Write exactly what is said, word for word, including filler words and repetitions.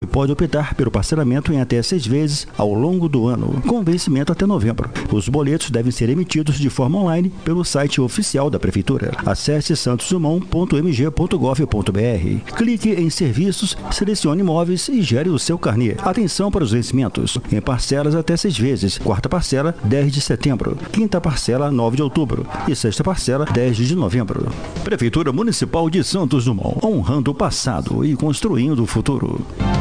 pode optar pelo parcelamento em até seis vezes ao longo do ano, com vencimento até novembro. Os boletos devem ser emitidos de forma online pelo site oficial da Prefeitura. Acesse santos dumont ponto m g ponto gov ponto b r. Clique em Serviços, selecione Imóveis e gere o seu carnê. Atenção para os vencimentos. Em parcelas até seis vezes. Quarta parcela, dez de setembro. Quinta parcela, nove de outubro. E sexta parcela, dez de novembro. Prefeitura Municipal de Santos Dumont. Honrando o passado e construindo o futuro.